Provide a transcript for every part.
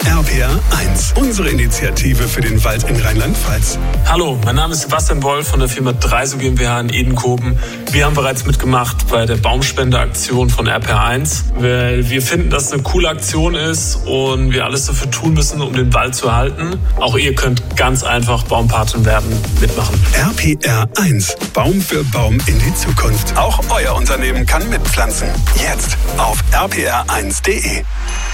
RPR 1, unsere Initiative für den Wald in Rheinland-Pfalz. Hallo, mein Name ist Sebastian Wolf von der Firma Dreiso GmbH in Edenkoben. Wir haben bereits mitgemacht bei der Baumspendeaktion von RPR 1, weil wir finden, dass es eine coole Aktion ist und wir alles dafür tun müssen, um den Wald zu erhalten. Auch ihr könnt ganz einfach Baumpatin werden, mitmachen. RPR 1, Baum für Baum in die Zukunft. Auch euer Unternehmen kann mitpflanzen. Jetzt auf rpr1.de.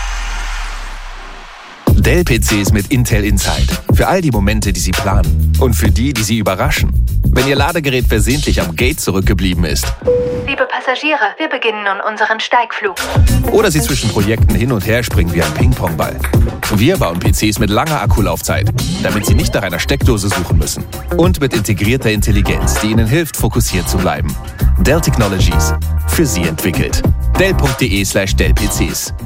Dell-PCs mit Intel Inside. Für all die Momente, die Sie planen. Und für die Sie überraschen. Wenn Ihr Ladegerät versehentlich am Gate zurückgeblieben ist. Liebe Passagiere, wir beginnen nun unseren Steigflug. Oder Sie zwischen Projekten hin und her springen wie ein Ping-Pong-Ball. Wir bauen PCs mit langer Akkulaufzeit, damit Sie nicht nach einer Steckdose suchen müssen. Und mit integrierter Intelligenz, die Ihnen hilft, fokussiert zu bleiben. Dell Technologies. Für Sie entwickelt. Dell.de/Dell-PCs.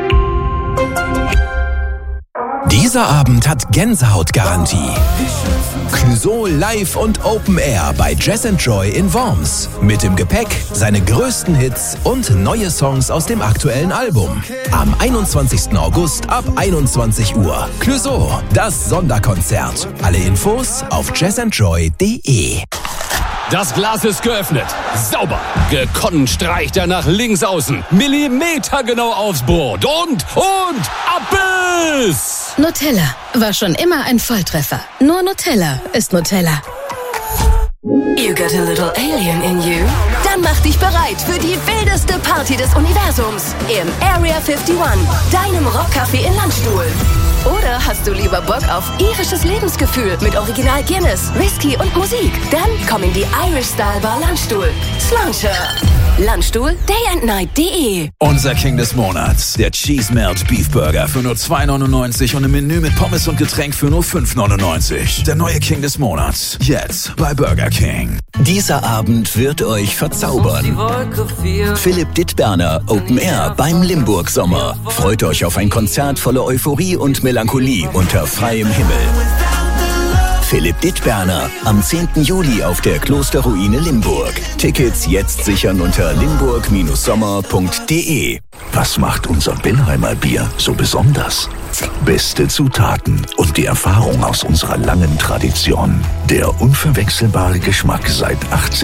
Dieser Abend hat Gänsehautgarantie. Clouseau live und Open Air bei Jazz & Joy in Worms. Mit im Gepäck seine größten Hits und neue Songs aus dem aktuellen Album. Am 21. August ab 21 Uhr. Clouseau, das Sonderkonzert. Alle Infos auf jazzandjoy.de. Das Glas ist geöffnet. Sauber. Gekonnt streicht er nach links außen. Millimetergenau aufs Brot. Und Abbiss! Nutella war schon immer ein Volltreffer. Nur Nutella ist Nutella. You got a little alien in you? Dann mach dich bereit für die wildeste Party des Universums im Area 51, deinem Rockcafé in Landstuhl. Oder hast du lieber Bock auf irisches Lebensgefühl mit Original Guinness, Whisky und Musik? Dann komm in die Irish Style Bar Landstuhl. Slauncher. Landstuhl, dayandnight.de. Unser King des Monats, der Cheese Melt Beef Burger für nur $2,99 und ein Menü mit Pommes und Getränk für nur $5,99. Der neue King des Monats, jetzt bei Burger King. Dieser Abend wird euch verzaubern. Philipp Dittberner, Open Air beim Limburg Sommer. Freut euch auf ein Konzert voller Euphorie und Melancholie unter freiem Himmel. Philipp Dittberner am 10. Juli auf der Klosterruine Limburg. Tickets jetzt sichern unter limburg-sommer.de. Was macht unser Billheimer Bier so besonders? Beste Zutaten und die Erfahrung aus unserer langen Tradition. Der unverwechselbare Geschmack seit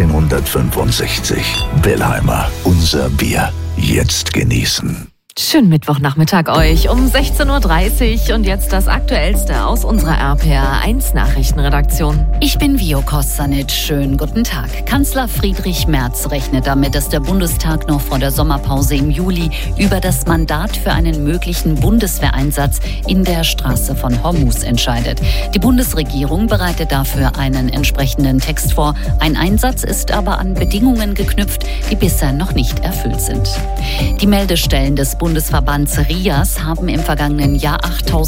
1865. Billheimer, unser Bier. Jetzt genießen. Schönen Mittwochnachmittag euch um 16.30 Uhr und jetzt das Aktuellste aus unserer RPR 1 Nachrichtenredaktion. Ich bin Vio Kostanic. Schönen guten Tag. Kanzler Friedrich Merz rechnet damit, dass der Bundestag noch vor der Sommerpause im Juli über das Mandat für einen möglichen Bundeswehreinsatz in der Straße von Hormuz entscheidet. Die Bundesregierung bereitet dafür einen entsprechenden Text vor. Ein Einsatz ist aber an Bedingungen geknüpft, die bisher noch nicht erfüllt sind. Die Meldestellen des Bundesverbands RIAS haben im vergangenen Jahr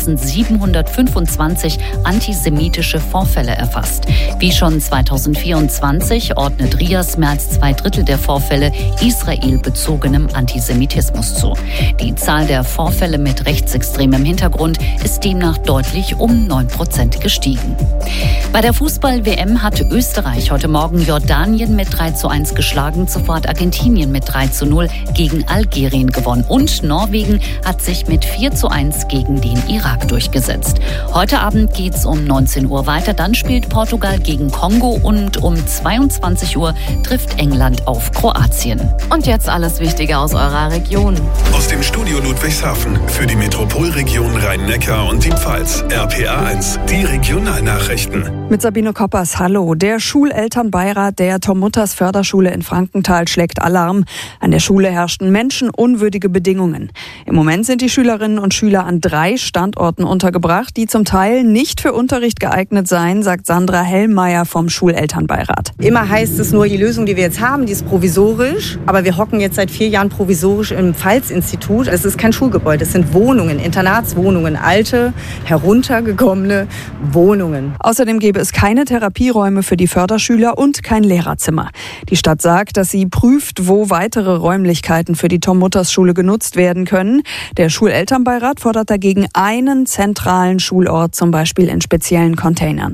8.725 antisemitische Vorfälle erfasst. Wie schon 2024 ordnet RIAS mehr als 2/3 der Vorfälle israelbezogenem Antisemitismus zu. Die Zahl der Vorfälle mit rechtsextremem Hintergrund ist demnach deutlich um 9% gestiegen. Bei der Fußball-WM hat Österreich heute Morgen Jordanien mit 3:1 geschlagen, zuvor hat Argentinien mit 3:0 gegen Algerien gewonnen und Norwegen hat sich mit 4:1 gegen den Irak durchgesetzt. Heute Abend geht's um 19 Uhr weiter, dann spielt Portugal gegen Kongo und um 22 Uhr trifft England auf Kroatien. Und jetzt alles Wichtige aus eurer Region. Aus dem Studio Ludwigshafen für die Metropolregion Rhein-Neckar und die Pfalz. RPR 1, die Regionalnachrichten. Mit Sabine Koppers, hallo. Der Schulelternbeirat der Tom-Mutters Förderschule in Frankenthal schlägt Alarm. An der Schule herrschten menschenunwürdige Bedingungen. Im Moment sind die Schülerinnen und Schüler an 3 Standorten untergebracht, die zum Teil nicht für Unterricht geeignet seien, sagt Sandra Hellmeier vom Schulelternbeirat. Immer heißt es nur, die Lösung, die wir jetzt haben, die ist provisorisch. Aber wir hocken jetzt seit 4 Jahren provisorisch im Pfalz-Institut. Es ist kein Schulgebäude, es sind Wohnungen, Internatswohnungen, alte, heruntergekommene Wohnungen. Außerdem gäbe es keine Therapieräume für die Förderschüler und kein Lehrerzimmer. Die Stadt sagt, dass sie prüft, wo weitere Räumlichkeiten für die Tom-Mutters-Schule genutzt werden können. Der Schulelternbeirat fordert dagegen einen zentralen Schulort, zum Beispiel in speziellen Containern.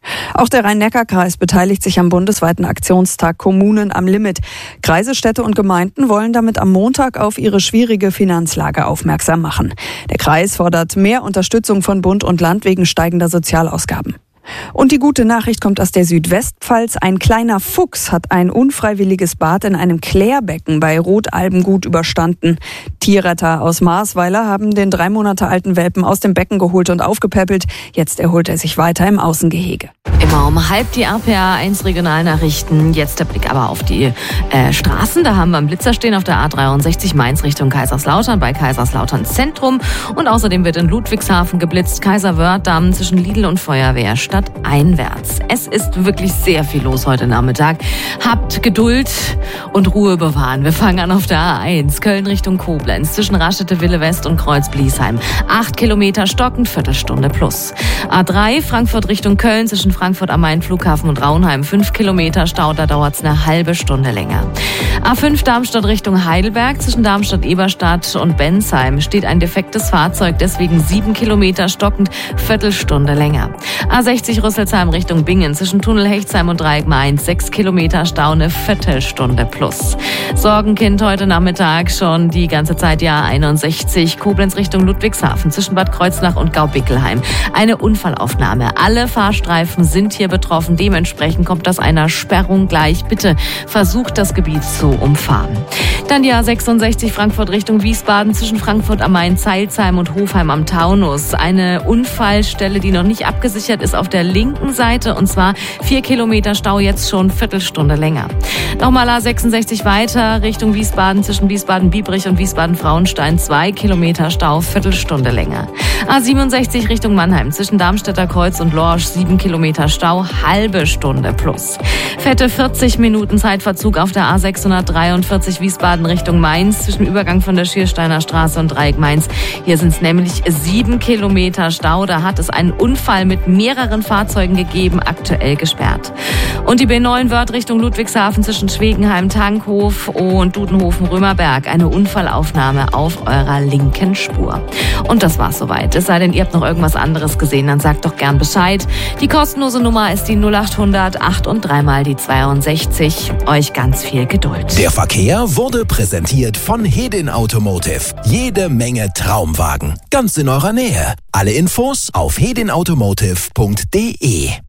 Auch der Rhein-Neckar-Kreis beteiligt sich am bundesweiten Aktionstag Kommunen am Limit. Kreise, Städte und Gemeinden wollen damit am Montag auf ihre schwierige Finanzlage aufmerksam machen. Der Kreis fordert mehr Unterstützung von Bund und Land wegen steigender Sozialausgaben. Und die gute Nachricht kommt aus der Südwestpfalz. Ein kleiner Fuchs hat ein unfreiwilliges Bad in einem Klärbecken bei Rotalbengut überstanden. Tierretter aus Marsweiler haben den 3 Monate alten Welpen aus dem Becken geholt und aufgepäppelt. Jetzt erholt er sich weiter im Außengehege. Immer um 12:30 die RPA1 Regionalnachrichten. Jetzt der Blick aber auf die Straßen. Da haben wir einen Blitzer stehen auf der A63 Mainz Richtung Kaiserslautern bei Kaiserslautern Zentrum. Und außerdem wird in Ludwigshafen geblitzt, Kaiserwörth-Damm zwischen Lidl und Feuerwehr stadteinwärts. Es ist wirklich sehr viel los heute Nachmittag. Habt Geduld und Ruhe bewahren. Wir fangen an auf der A1 Köln Richtung Koblenz zwischen Raschete Wille West und Kreuz-Bliesheim. 8 Kilometer stockend, Viertelstunde plus. A3 Frankfurt Richtung Köln zwischen Frankfurt am Main Flughafen und Raunheim. 5 Kilometer Stau, da dauert es eine halbe Stunde länger. A5 Darmstadt Richtung Heidelberg zwischen Darmstadt-Eberstadt und Bensheim steht ein defektes Fahrzeug, deswegen 7 Kilometer stockend, Viertelstunde länger. A60 Rüsselsheim Richtung Bingen zwischen Tunnel Hechtsheim und Dreieck Mainz. 6 Kilometer Stau, eine Viertelstunde plus. Sorgenkind heute Nachmittag schon die ganze Zeit ja 61 Koblenz Richtung Ludwigshafen zwischen Bad Kreuznach und Gaubickelheim. Eine Unfallaufnahme. Alle Fahrstreifen sind hier betroffen. Dementsprechend kommt das einer Sperrung gleich. Bitte versucht das Gebiet zu umfahren. Dann die A66 Frankfurt Richtung Wiesbaden zwischen Frankfurt am Main, Zeilsheim und Hofheim am Taunus. Eine Unfallstelle, die noch nicht abgesichert ist auf der linken Seite, und zwar 4 Kilometer Stau, jetzt schon Viertelstunde länger. Nochmal A66 weiter Richtung Wiesbaden zwischen Wiesbaden-Biebrich und Wiesbaden-Frauenstein. 2 Kilometer Stau, Viertelstunde länger. A67 Richtung Mannheim zwischen Darmstädter Kreuz und Lorsch. 7 Kilometer Stau, halbe Stunde plus. Fette 40 Minuten Zeitverzug auf der A643 Wiesbaden Richtung Mainz zwischen Übergang von der Schiersteiner Straße und Dreieck Mainz. Hier sind es nämlich 7 Kilometer Stau. Da hat es einen Unfall mit mehreren Fahrzeugen gegeben, aktuell gesperrt. Und die B9 Wörth Richtung Ludwigshafen zwischen Schwegenheim, Tankhof und Dudenhofen-Römerberg. Eine Unfallaufnahme auf eurer linken Spur. Und das war's soweit. Es sei denn, ihr habt noch irgendwas anderes gesehen, dann sagt doch gern Bescheid. Die kostenlose Nummer ist die 0800 8 und 3 mal die 62. Euch ganz viel Geduld. Der Verkehr wurde präsentiert von Hedin Automotive. Jede Menge Traumwagen. Ganz in eurer Nähe. Alle Infos auf hedinautomotive.de.